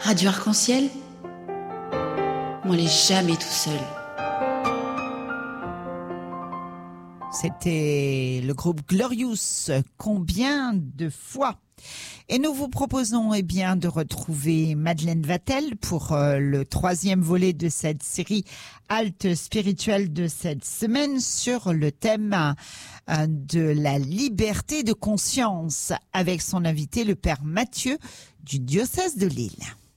Radio Arc-en-Ciel, on n'est jamais tout seul. C'était le groupe Glorious, Combien de fois? Et nous vous proposons de retrouver Madeleine Vatel pour le 3e volet de cette série Halte spirituelle de cette semaine sur le thème de la liberté de conscience avec son invité le Père Mathieu du diocèse de Lille.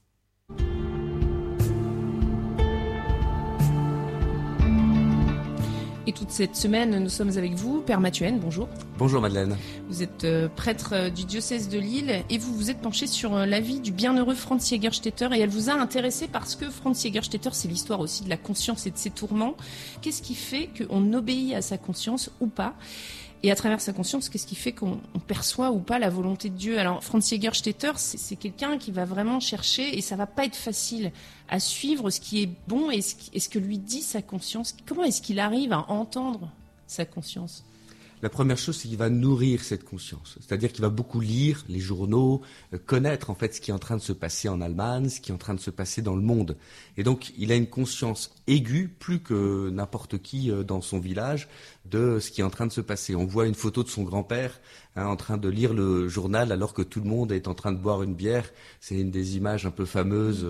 Et toute cette semaine, nous sommes avec vous, Père Mathieu, bonjour. Bonjour Madeleine. Vous êtes prêtre du diocèse de Lille et vous vous êtes penché sur la vie du bienheureux Franz Jägerstätter et elle vous a intéressé parce que Franz Jägerstätter, c'est l'histoire aussi de la conscience et de ses tourments. Qu'est-ce qui fait qu'on obéit à sa conscience ou pas ? Et à travers sa conscience, qu'est-ce qui fait qu'on perçoit ou pas la volonté de Dieu ? Alors, Franz Jägerstätter, c'est quelqu'un qui va vraiment chercher, et ça va pas être facile, à suivre ce qui est bon et ce que lui dit sa conscience. Comment est-ce qu'il arrive à entendre sa conscience ? La première chose, c'est qu'il va nourrir cette conscience. C'est-à-dire qu'il va beaucoup lire les journaux, connaître en fait ce qui est en train de se passer en Allemagne, ce qui est en train de se passer dans le monde. Et donc, il a une conscience aiguë, plus que n'importe qui dans son village, de ce qui est en train de se passer. On voit une photo de son grand-père en train de lire le journal alors que tout le monde est en train de boire une bière. C'est une des images un peu fameuses.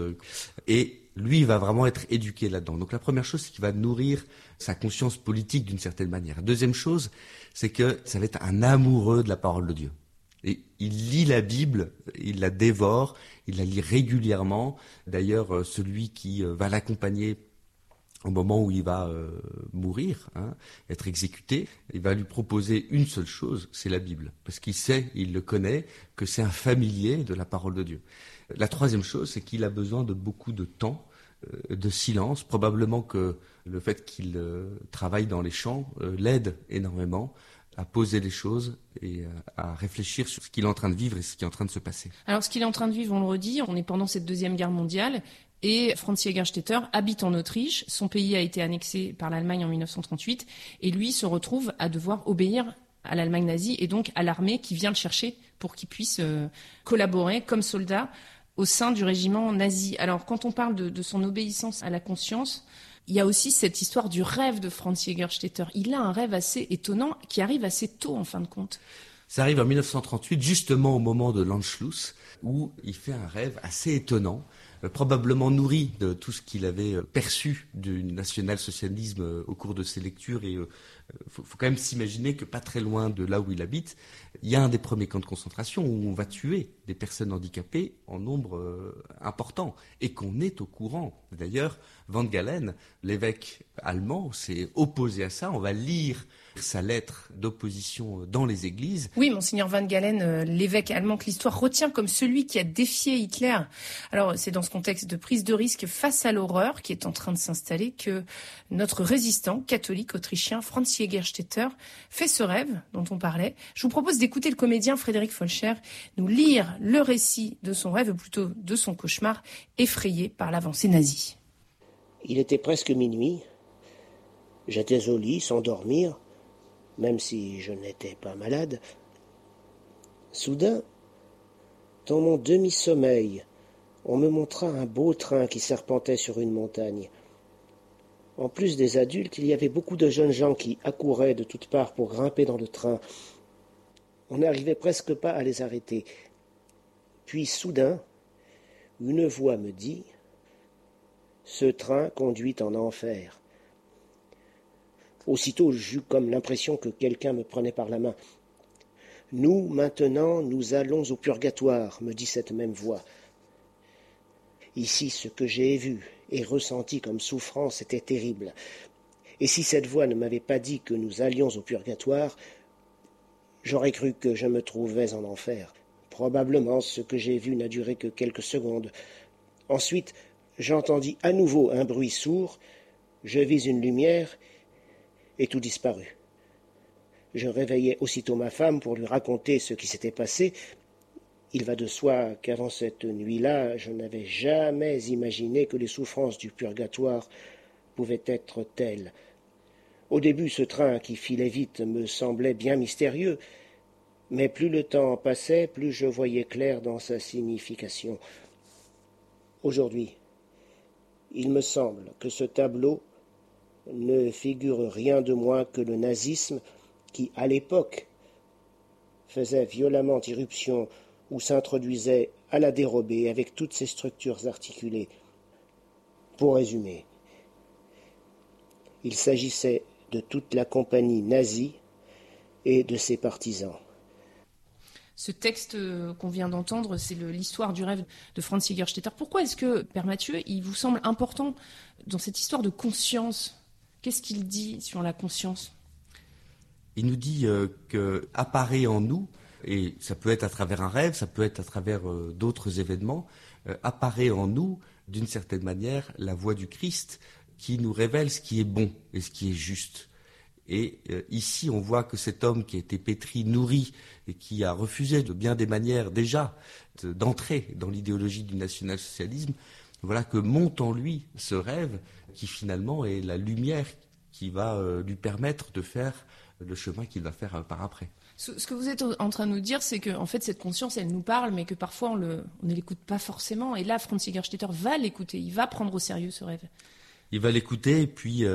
Et lui, il va vraiment être éduqué là-dedans. Donc la première chose, c'est qu'il va nourrir sa conscience politique d'une certaine manière. Deuxième chose, c'est que ça va être un amoureux de la parole de Dieu. Et il lit la Bible, il la dévore, il la lit régulièrement. D'ailleurs, celui qui va l'accompagner au moment où il va mourir, être exécuté, il va lui proposer une seule chose, c'est la Bible. Parce qu'il sait, il le connaît, que c'est un familier de la parole de Dieu. La troisième chose, c'est qu'il a besoin de beaucoup de temps, de silence. Probablement que le fait qu'il travaille dans les champs l'aide énormément à poser les choses et à réfléchir sur ce qu'il est en train de vivre et ce qui est en train de se passer. Alors, ce qu'il est en train de vivre, on le redit, on est pendant cette Deuxième Guerre mondiale. Et Franz Jägerstätter habite en Autriche. Son pays a été annexé par l'Allemagne en 1938. Et lui se retrouve à devoir obéir à l'Allemagne nazie et donc à l'armée qui vient le chercher pour qu'il puisse collaborer comme soldat au sein du régiment nazi. Alors, quand on parle de son obéissance à la conscience, il y a aussi cette histoire du rêve de Franz Jägerstätter. Il a un rêve assez étonnant qui arrive assez tôt, en fin de compte. Ça arrive en 1938, justement au moment de l'Anschluss, où il fait un rêve assez étonnant, probablement nourri de tout ce qu'il avait perçu du national-socialisme au cours de ses lectures. Et faut quand même s'imaginer que pas très loin de là où il habite, il y a un des premiers camps de concentration où on va tuer des personnes handicapées en nombre important et qu'on est au courant. D'ailleurs, Van Galen, l'évêque allemand, s'est opposé à ça. On va lire sa lettre d'opposition dans les églises. Oui, monseigneur Van Galen, l'évêque allemand que l'histoire retient comme celui qui a défié Hitler. Alors, c'est dans ce contexte de prise de risque face à l'horreur qui est en train de s'installer que notre résistant catholique autrichien Franz Jägerstätter fait ce rêve dont on parlait. Je vous propose d'écouter le comédien Frédéric Folcher nous lire le récit de son rêve, ou plutôt de son cauchemar, effrayé par l'avancée nazie. Il était presque minuit. J'étais au lit sans dormir, même si je n'étais pas malade. Soudain, dans mon demi-sommeil, on me montra un beau train qui serpentait sur une montagne. En plus des adultes, il y avait beaucoup de jeunes gens qui accouraient de toutes parts pour grimper dans le train. On n'arrivait presque pas à les arrêter. Puis soudain, une voix me dit « Ce train conduit en enfer ». Aussitôt, j'eus comme l'impression que quelqu'un me prenait par la main. « Nous, maintenant, nous allons au purgatoire », me dit cette même voix. Ici, ce que j'ai vu et ressenti comme souffrance était terrible. Et si cette voix ne m'avait pas dit que nous allions au purgatoire, j'aurais cru que je me trouvais en enfer. Probablement, ce que j'ai vu n'a duré que quelques secondes. Ensuite, j'entendis à nouveau un bruit sourd, je vis une lumière, et tout disparut. Je réveillai aussitôt ma femme pour lui raconter ce qui s'était passé. Il va de soi qu'avant cette nuit-là, je n'avais jamais imaginé que les souffrances du purgatoire pouvaient être telles. Au début, ce train qui filait vite me semblait bien mystérieux, mais plus le temps passait, plus je voyais clair dans sa signification. Aujourd'hui, il me semble que ce tableau ne figure rien de moins que le nazisme qui, à l'époque, faisait violemment irruption ou s'introduisait à la dérobée avec toutes ses structures articulées. Pour résumer, il s'agissait de toute la compagnie nazie et de ses partisans. Ce texte qu'on vient d'entendre, c'est l'histoire du rêve de Franz Jägerstätter. Pourquoi est-ce que, Père Mathieu, il vous semble important dans cette histoire de conscience? Qu'est-ce qu'il dit sur la conscience? Il nous dit qu'apparaît en nous, et ça peut être à travers un rêve, ça peut être à travers d'autres événements, apparaît en nous, d'une certaine manière, la voix du Christ qui nous révèle ce qui est bon et ce qui est juste. Et ici, on voit que cet homme qui a été pétri, nourri, et qui a refusé de bien des manières déjà d'entrer dans l'idéologie du national-socialisme, voilà que monte en lui ce rêve qui finalement est la lumière qui va lui permettre de faire le chemin qu'il va faire par après. Ce que vous êtes en train de nous dire, c'est que en fait, cette conscience, elle nous parle, mais que parfois on ne l'écoute pas forcément. Et là, Franz Jägerstätter va l'écouter, il va prendre au sérieux ce rêve. Il va l'écouter et puis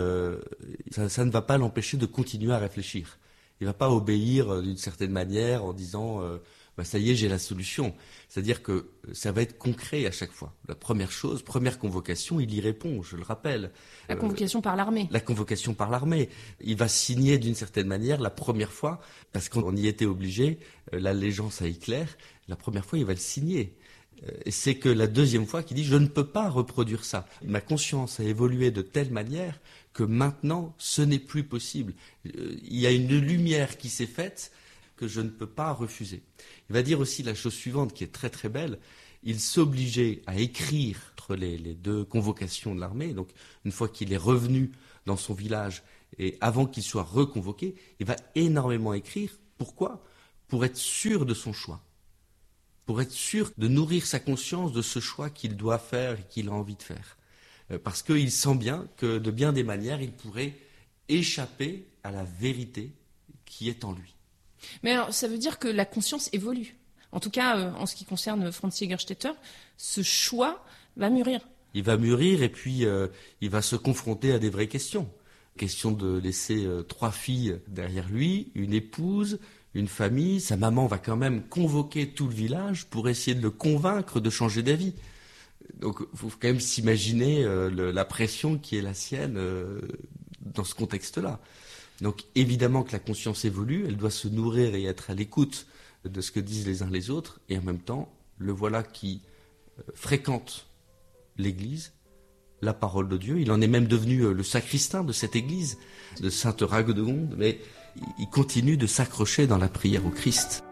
ça ne va pas l'empêcher de continuer à réfléchir. Il ne va pas obéir d'une certaine manière en disant ça y est, j'ai la solution. C'est-à-dire que ça va être concret à chaque fois. La première chose, première convocation, il y répond, je le rappelle. La convocation par l'armée. La convocation par l'armée. Il va signer d'une certaine manière la première fois, parce qu'on y était obligé, l'allégeance à Hitler, la première fois il va le signer. Et c'est que la deuxième fois qu'il dit « je ne peux pas reproduire ça ». Ma conscience a évolué de telle manière que maintenant, ce n'est plus possible. Il y a une lumière qui s'est faite que je ne peux pas refuser. Il va dire aussi la chose suivante qui est très très belle. Il s'obligeait à écrire entre les deux convocations de l'armée. Donc une fois qu'il est revenu dans son village et avant qu'il soit reconvoqué, il va énormément écrire. Pourquoi ? Pour être sûr de son choix. Pour être sûr de nourrir sa conscience de ce choix qu'il doit faire et qu'il a envie de faire. Parce qu'il sent bien que de bien des manières, il pourrait échapper à la vérité qui est en lui. Mais alors, ça veut dire que la conscience évolue. En tout cas, en ce qui concerne Franz Jägerstätter, ce choix va mûrir. Il va mûrir et puis il va se confronter à des vraies questions. Question de laisser 3 filles derrière lui, une épouse, une famille. Sa maman va quand même convoquer tout le village pour essayer de le convaincre de changer d'avis. Donc il faut quand même s'imaginer la pression qui est la sienne dans ce contexte-là. Donc évidemment que la conscience évolue, elle doit se nourrir et être à l'écoute de ce que disent les uns les autres, et en même temps, le voilà qui fréquente l'Église, la parole de Dieu. Il en est même devenu le sacristain de cette Église, de Sainte Raguenegonde, mais il continue de s'accrocher dans la prière au Christ.